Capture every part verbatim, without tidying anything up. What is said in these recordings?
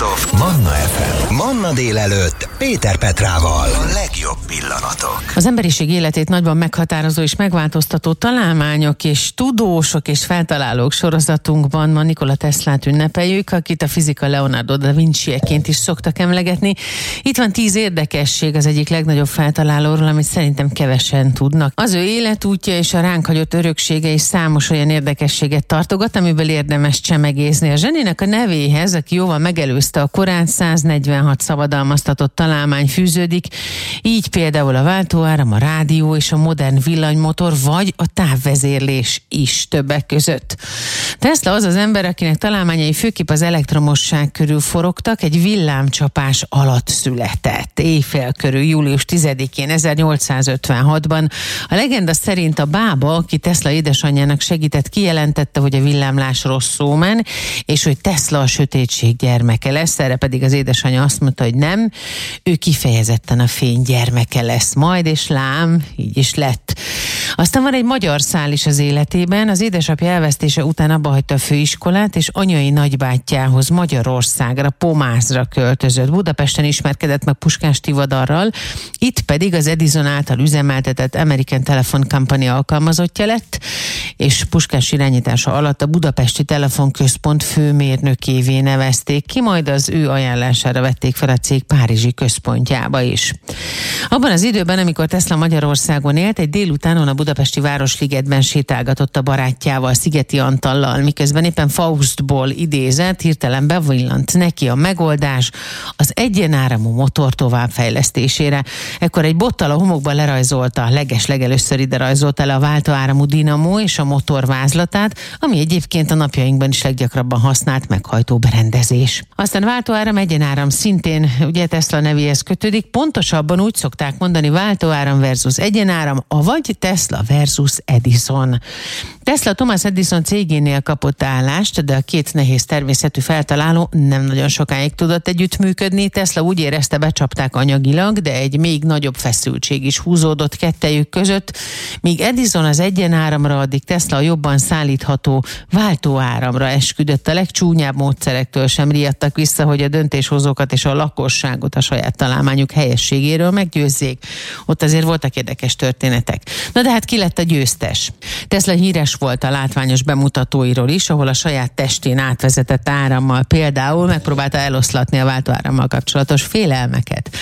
of Manna ef em. Manna délelőtt Péter Petrával. A legjobb pillanatok. Az emberiség életét nagyban meghatározó és megváltoztató találmányok és tudósok és feltalálók sorozatunkban ma Nikola Teslát ünnepeljük, akit a fizika Leonardo da Vinci-eként is szoktak emlegetni. Itt van tíz érdekesség az egyik legnagyobb feltalálóról, amit szerintem kevesen tudnak. Az ő életútja és a ránk hagyott öröksége is számos olyan érdekességet tartogat, amiből érdemes csemegézni. A zseninek a nevéhez, aki jóval megelőzte a korát, száznegyvenhat szabadalmaztatott találmány fűződik, így például a váltóáram, a rádió és a modern villanymotor, vagy a távvezérlés is többek között. Tesla az az ember, akinek találmányai főképp az elektromosság körül forogtak, egy villámcsapás alatt született. Éjfél körül, július tizedikén, ezernyolcszázötvenhatban. A legenda szerint a bába, aki Tesla édesanyjának segített, kijelentette, hogy a villámlás rossz omen, és hogy Tesla a sötétség gyermeke lesz, erre pedig az édesanyja azt mondta, hogy nem, ő kifejezetten a fény gyermeke lesz majd, és lám, így is lett. Aztán van egy magyar szál is az életében, az édesapja elvesztése után abbahagyta a főiskolát, és anyai nagybátyjához Magyarországra, Pomászra költözött. Budapesten ismerkedett meg Puskás Tivadarral, itt pedig az Edison által üzemeltetett American Telephone Company alkalmazottja lett, és Puskás irányítása alatt a Budapesti Telefonközpont főmérnökévé nevezték ki, majd az ő ajánlására vették fel a cég párizsi központjába is. Abban az időben, amikor Tesla Magyarországon élt, egy délutánon a budapesti Városligetben sétálgatott a barátjával, Szigeti Antallal, miközben éppen Faustból idézett, hirtelen bevillant neki a megoldás az egyenáramú motor továbbfejlesztésére. Ekkor egy bottal a homokba lerajzolta, leges-legelőször ide rajzolta le a váltóáramú dinamó és a motor vázlatát, ami egyébként a napjainkban is leggyakrabban használt meghajtó berendezés. Aztán a váltóáram egyenáram szintén ugye Tesla nevéhez kötődik, pontosabban úgy szokták mondani váltóáram versus egyenáram, avagy Tesla versus Edison. Tesla Thomas Edison cégénél kapott állást, de a két nehéz természetű feltaláló nem nagyon sokáig tudott együttműködni. Tesla úgy érezte, becsapták anyagilag, de egy még nagyobb feszültség is húzódott kettejük között. Míg Edison az egyenáramra, addig Tesla a jobban szállítható váltóáramra esküdött. A legcsúnyább módszerektől sem riadtak vissza, hogy a döntéshozókat és a lakosságot a saját találmányuk helyességéről meggyőzzék. Ott azért voltak érdekes történetek. Na de hát ki lett a győztes? Tesla híres volt a látványos bemutatóiról is, ahol a saját testén átvezetett árammal például megpróbálta eloszlatni a váltóárammal kapcsolatos félelmeket.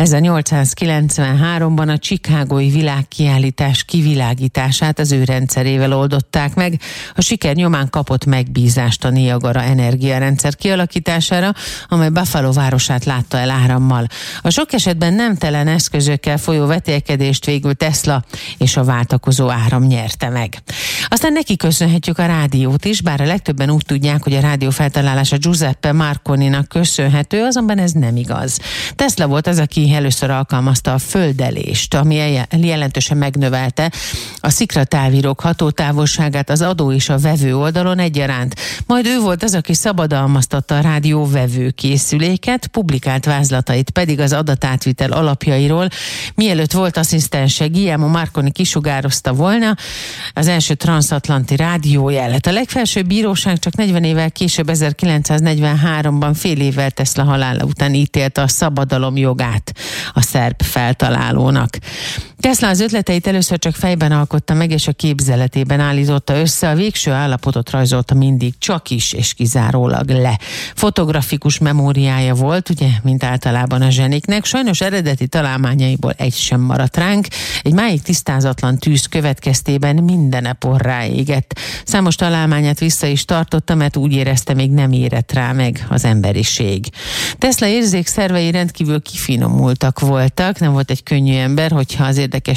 ezernyolcszázkilencvenháromban a Chicagói világkiállítás kivilágítását az ő rendszerével oldották meg. A siker nyomán kapott megbízást a Niagara energiarendszer kialakítására, amely Buffalo városát látta el árammal. A sok esetben nemtelen eszközökkel folyó vetélkedést végül Tesla és a váltakozó áram nyerte meg. Aztán neki köszönhetjük a rádiót is, bár a legtöbben úgy tudják, hogy a rádió feltalálása Giuseppe Marconinak köszönhető, azonban ez nem igaz. Tesla volt az, aki először alkalmazta a földelést, ami jelentősen megnövelte a szikratávírók hatótávolságát az adó és a vevő oldalon egyaránt. Majd ő volt az, aki szabadalmaztatta a rádió vevőkészüléket, publikált vázlatait pedig az adatátvitel alapjairól. Mielőtt volt asszisztense, Guillermo Marconi kisugározta volna az első transatlanti rádiójelet. A legfelsőbb bíróság csak negyven évvel később, ezerkilencszáznegyvenháromban, fél évvel Tesla halála után ítélte a szabadalom jogát a szerb feltalálónak. Tesla az ötleteit először csak fejben alkotta meg, és a képzeletében állította össze, a végső állapotot rajzolta mindig csak is és kizárólag le. Fotografikus memóriája volt, ugye, mint általában a zseniknek, sajnos eredeti találmányaiból egy sem maradt ránk, egy máig tisztázatlan tűz következtében mindene porrá égett. Számos találmányát vissza is tartotta, mert úgy érezte, még nem érett rá meg az emberiség. Tesla érzékszervei rendkívül kifinomultak voltak, nem volt egy könnyű ember, hogyha az érdekes